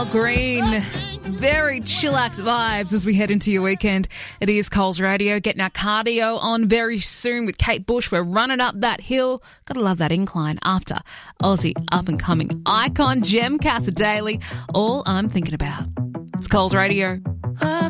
Al Green. Very chillax vibes as we head into your weekend. It is Coles Radio, getting our cardio on very soon with Kate Bush. We're running up that hill. Gotta love that incline after Aussie up-and-coming icon Jem Casa Daily. All I'm thinking about. It's Coles Radio.